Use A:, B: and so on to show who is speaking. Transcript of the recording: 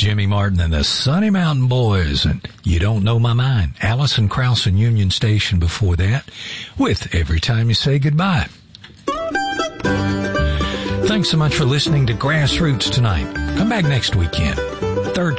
A: Jimmy Martin and the Sunny Mountain Boys, and You Don't Know My Mind. Alison Krauss and Union Station before that, with Every Time You Say Goodbye. Thanks so much for listening to Grassroots tonight. Come back next weekend. Third